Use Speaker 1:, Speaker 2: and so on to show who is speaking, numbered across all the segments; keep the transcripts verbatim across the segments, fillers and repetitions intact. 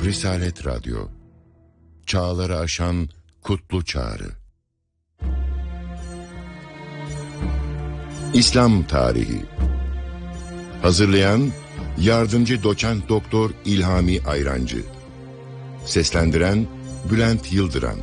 Speaker 1: Risalet Radyo, çağları aşan kutlu çağrı. İslam Tarihi. Hazırlayan Yardımcı Doçent Doktor İlhami Ayrancı. Seslendiren Bülent Yıldıran.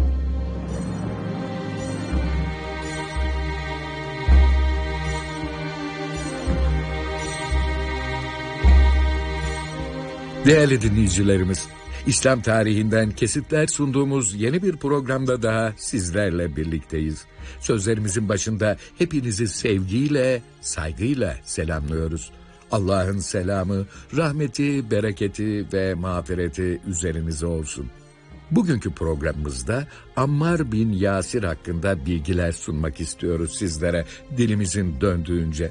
Speaker 2: Değerli dinleyicilerimiz, İslam tarihinden kesitler sunduğumuz yeni bir programda daha sizlerle birlikteyiz. Sözlerimizin başında hepinizi sevgiyle, saygıyla selamlıyoruz. Allah'ın selamı, rahmeti, bereketi ve mağfireti üzerinize olsun. Bugünkü programımızda Ammar bin Yasir hakkında bilgiler sunmak istiyoruz sizlere dilimizin döndüğünce.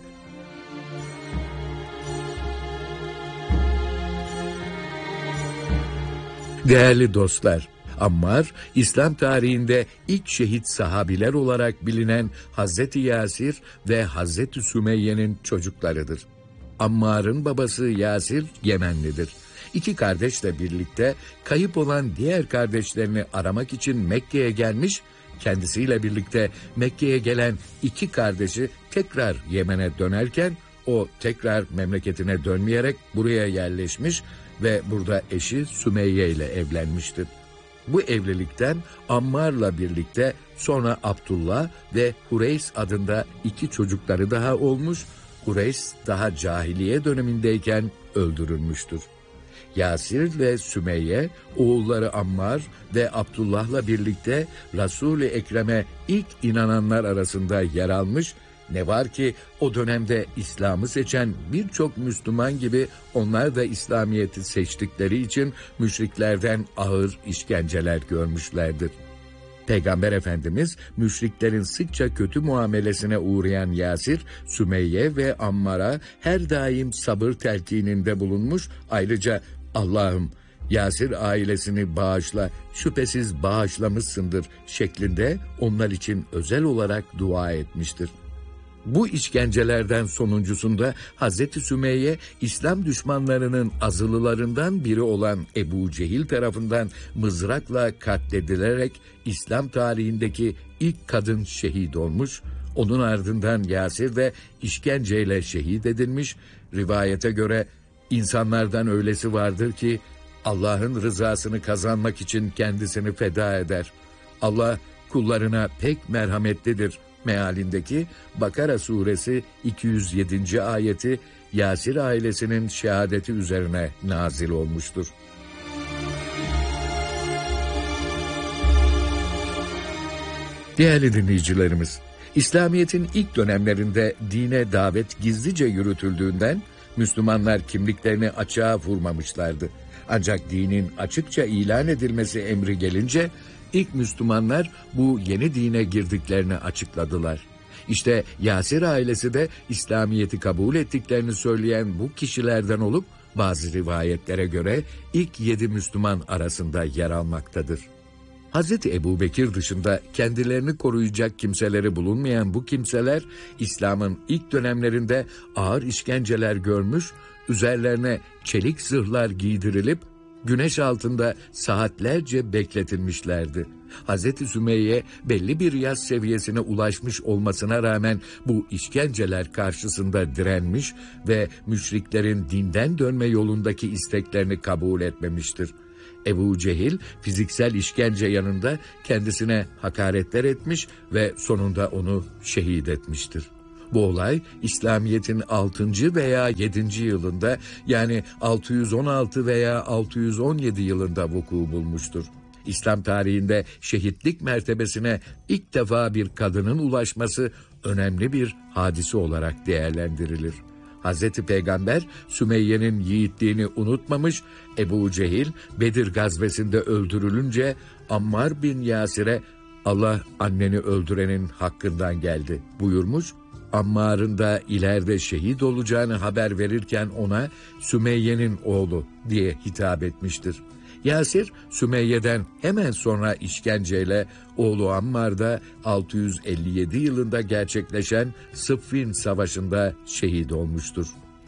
Speaker 2: Değerli dostlar, Ammar, İslam tarihinde ilk şehit sahabiler olarak bilinen Hazreti Yasir ve Hazreti Sümeyye'nin çocuklarıdır. Ammar'ın babası Yasir Yemenlidir. İki kardeşle birlikte kayıp olan diğer kardeşlerini aramak için Mekke'ye gelmiş, kendisiyle birlikte Mekke'ye gelen iki kardeşi tekrar Yemen'e dönerken o tekrar memleketine dönmeyerek buraya yerleşmiş ve burada eşi Sümeyye ile evlenmiştir. Bu evlilikten Ammar'la birlikte sonra Abdullah ve Hureys adında iki çocukları daha olmuş, Hureys daha cahiliye dönemindeyken öldürülmüştür. Yasir ve Sümeyye, oğulları Ammar ve Abdullah'la birlikte Resul-i Ekrem'e ilk inananlar arasında yer almış. Ne var ki o dönemde İslam'ı seçen birçok Müslüman gibi onlar da İslamiyet'i seçtikleri için müşriklerden ağır işkenceler görmüşlerdir. Peygamber Efendimiz müşriklerin sıkça kötü muamelesine uğrayan Yasir, Sümeyye ve Ammar'a her daim sabır telkininde bulunmuş, ayrıca Allah'ım Yasir ailesini bağışla, şüphesiz bağışlamışsındır şeklinde onlar için özel olarak dua etmiştir. Bu işkencelerden sonuncusunda Hazreti Sümeyye, İslam düşmanlarının azılılarından biri olan Ebu Cehil tarafından mızrakla katledilerek İslam tarihindeki ilk kadın şehit olmuş, onun ardından Yasir de işkenceyle şehit edilmiş. Rivayete göre insanlardan öylesi vardır ki Allah'ın rızasını kazanmak için kendisini feda eder. Allah kullarına pek merhametlidir mealindeki Bakara suresi iki yüz yedinci ayeti Yasir ailesinin şehadeti üzerine nazil olmuştur. Değerli dinleyicilerimiz, İslamiyet'in ilk dönemlerinde dine davet gizlice yürütüldüğünden Müslümanlar kimliklerini açığa vurmamışlardı. Ancak dinin açıkça ilan edilmesi emri gelince İlk Müslümanlar bu yeni dine girdiklerini açıkladılar. İşte Yasir ailesi de İslamiyet'i kabul ettiklerini söyleyen bu kişilerden olup bazı rivayetlere göre ilk yedi Müslüman arasında yer almaktadır. Hazreti Ebubekir dışında kendilerini koruyacak kimseleri bulunmayan bu kimseler İslam'ın ilk dönemlerinde ağır işkenceler görmüş, üzerlerine çelik zırhlar giydirilip güneş altında saatlerce bekletilmişlerdi. Hazreti Sümeyye belli bir yaş seviyesine ulaşmış olmasına rağmen bu işkenceler karşısında direnmiş ve müşriklerin dinden dönme yolundaki isteklerini kabul etmemiştir. Ebu Cehil fiziksel işkence yanında kendisine hakaretler etmiş ve sonunda onu şehit etmiştir. Bu olay İslamiyet'in altıncı veya yedinci yılında, yani altı yüz on altı veya altı yüz on yedi yılında vuku bulmuştur. İslam tarihinde şehitlik mertebesine ilk defa bir kadının ulaşması önemli bir hadise olarak değerlendirilir. Hazreti Peygamber Sümeyye'nin yiğitliğini unutmamış, Ebu Cehil Bedir gazvesinde öldürülünce Ammar bin Yasir'e Allah anneni öldürenin hakkından geldi buyurmuş. Ammar'ın da ileride şehit olacağını haber verirken ona Sümeyye'nin oğlu diye hitap etmiştir. Yasir, Sümeyye'den hemen sonra işkenceyle oğlu Ammar da altı yüz elli yedi yılında gerçekleşen Sıffin Savaşı'nda şehit olmuştur.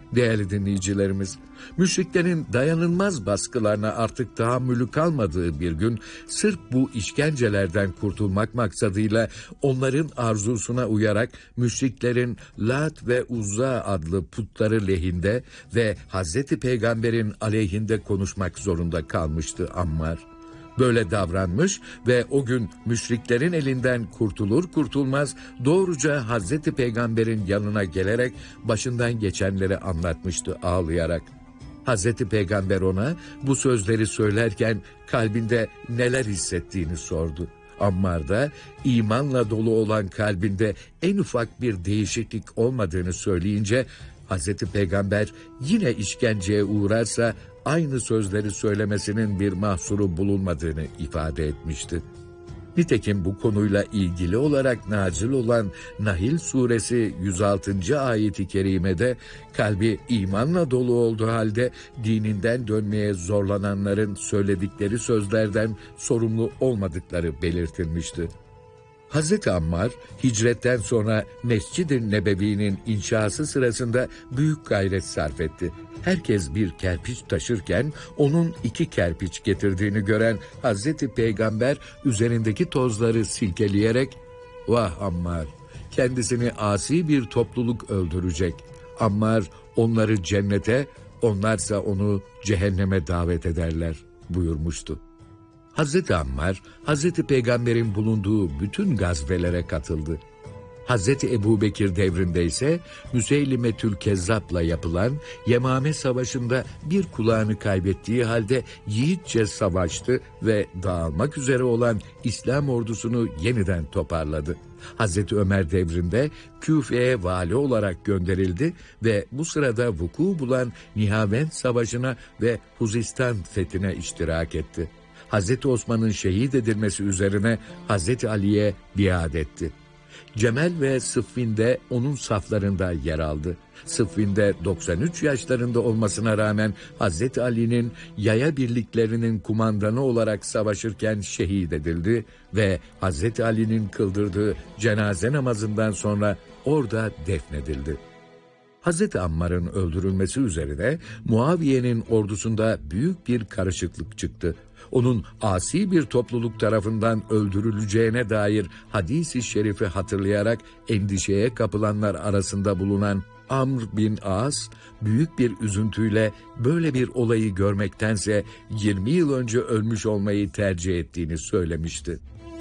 Speaker 2: Değerli dinleyicilerimiz, müşriklerin dayanılmaz baskılarına artık tahammülü kalmadığı bir gün, sırf bu işkencelerden kurtulmak maksadıyla onların arzusuna uyarak müşriklerin Lat ve Uzza adlı putları lehinde ve Hazreti Peygamber'in aleyhinde konuşmak zorunda kalmıştı Ammar. Böyle davranmış ve o gün müşriklerin elinden kurtulur kurtulmaz doğruca Hazreti Peygamber'in yanına gelerek başından geçenleri anlatmıştı ağlayarak. Hazreti Peygamber ona bu sözleri söylerken kalbinde neler hissettiğini sordu. Ammar da imanla dolu olan kalbinde en ufak bir değişiklik olmadığını söyleyince Hazreti Peygamber yine işkenceye uğrarsa aynı sözleri söylemesinin bir mahsuru bulunmadığını ifade etmişti. Nitekim bu konuyla ilgili olarak nazil olan Nahil suresi yüz altıncı ayeti kerimede kalbi imanla dolu olduğu halde dininden dönmeye zorlananların söyledikleri sözlerden sorumlu olmadıkları belirtilmişti. Hazreti Ammar, hicretten sonra Mescid-i Nebevi'nin inşası sırasında büyük gayret sarf etti. Herkes bir kerpiç taşırken onun iki kerpiç getirdiğini gören Hazreti Peygamber üzerindeki tozları silkeleyerek, "Vah Ammar, kendisini asi bir topluluk öldürecek. Ammar onları cennete, onlarsa onu cehenneme davet ederler," buyurmuştu. Hazreti Ammar, Hazreti Peygamber'in bulunduğu bütün gazvelere katıldı. Hazreti Ebubekir devrinde ise Müseylimetül Kezzab'la yapılan Yemame Savaşı'nda bir kulağını kaybettiği halde yiğitçe savaştı ve dağılmak üzere olan İslam ordusunu yeniden toparladı. Hazreti Ömer devrinde Küfe'ye vali olarak gönderildi ve bu sırada vuku bulan Nihavend Savaşı'na ve Huzistan fethine iştirak etti. Hazreti Osman'ın şehit edilmesi üzerine Hazreti Ali'ye biat etti. Cemel ve Sıffin'de onun saflarında yer aldı. Sıffin'de doksan üç yaşlarında olmasına rağmen Hazreti Ali'nin yaya birliklerinin kumandanı olarak savaşırken şehit edildi ve Hazreti Ali'nin kıldırdığı cenaze namazından sonra orada defnedildi. Hazreti Ammar'ın öldürülmesi üzerine Muaviye'nin ordusunda büyük bir karışıklık çıktı. Onun asi bir topluluk tarafından öldürüleceğine dair hadis-i şerifi hatırlayarak endişeye kapılanlar arasında bulunan Amr bin As, büyük bir üzüntüyle böyle bir olayı görmektense yirmi yıl önce ölmüş olmayı tercih ettiğini söylemişti.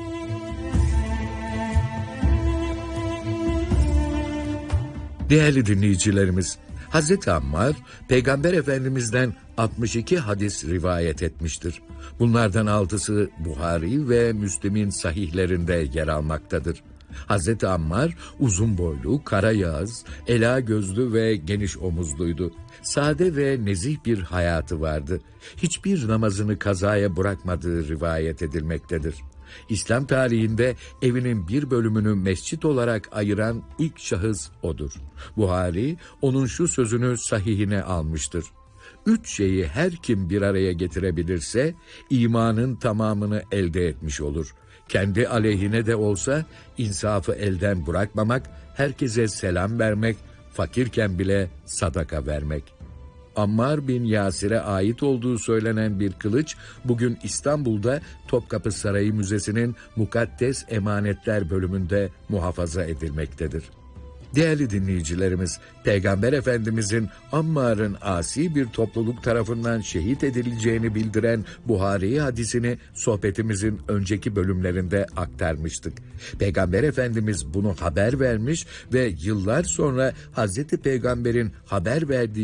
Speaker 2: Değerli dinleyicilerimiz, Hazreti Ammar, Peygamber Efendimiz'den altmış iki hadis rivayet etmiştir. Bunlardan altısı Buhari ve Müslim'in sahihlerinde yer almaktadır. Hazreti Ammar uzun boylu, kara yağız, ela gözlü ve geniş omuzluydu. Sade ve nezih bir hayatı vardı. Hiçbir namazını kazaya bırakmadığı rivayet edilmektedir. İslam tarihinde evinin bir bölümünü mescit olarak ayıran ilk şahıs odur. Buhari onun şu sözünü sahihine almıştır. Üç şeyi her kim bir araya getirebilirse imanın tamamını elde etmiş olur. Kendi aleyhine de olsa insafı elden bırakmamak, herkese selam vermek, fakirken bile sadaka vermek. Ammar bin Yasir'e ait olduğu söylenen bir kılıç bugün İstanbul'da Topkapı Sarayı Müzesi'nin Mukaddes Emanetler bölümünde muhafaza edilmektedir. Değerli dinleyicilerimiz, Peygamber Efendimizin Ammar'ın asi bir topluluk tarafından şehit edileceğini bildiren Buhari hadisini sohbetimizin önceki bölümlerinde aktarmıştık. Peygamber Efendimiz bunu haber vermiş ve yıllar sonra Hazreti Peygamber'in haber verdiği